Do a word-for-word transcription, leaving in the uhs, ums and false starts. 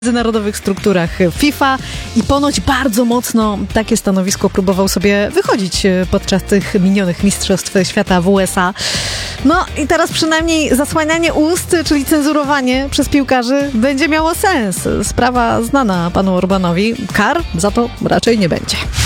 międzynarodowych strukturach FIFA i ponoć bardzo mocno takie stanowisko próbował sobie wychodzić podczas tych minionych mistrzostw świata w U S A. No i teraz przynajmniej zasłanianie ust, czyli cenzurowanie przez piłkarzy będzie miało sens. Sprawa znana panu Orbanowi. Kar za to raczej nie będzie.